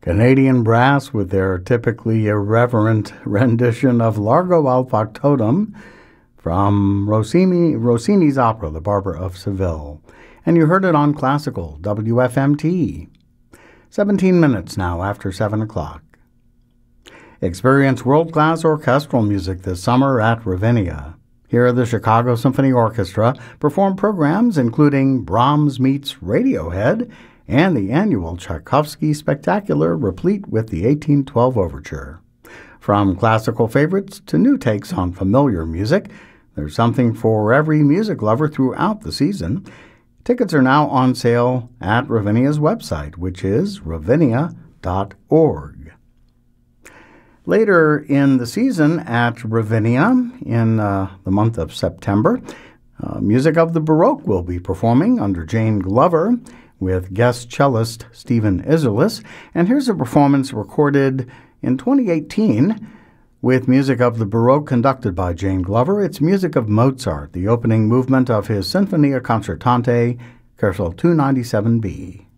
Canadian Brass with their typically irreverent rendition of Largo al Factotum from Rossini's opera, The Barber of Seville. And you heard it on Classical, WFMT. 17 minutes now after 7 o'clock. Experience world-class orchestral music this summer at Ravinia. Here the Chicago Symphony Orchestra perform programs including Brahms Meets Radiohead and the annual Tchaikovsky Spectacular, replete with the 1812 Overture. From classical favorites to new takes on familiar music, there's something for every music lover throughout the season. Tickets are now on sale at Ravinia's website, which is ravinia.org. Later in the season at Ravinia, in the month of September, Music of the Baroque will be performing under Jane Glover with guest cellist Stephen Isserlis. And here's a performance recorded in 2018 with Music of the Baroque conducted by Jane Glover. It's music of Mozart, the opening movement of his Sinfonia Concertante, Kärsel 297b.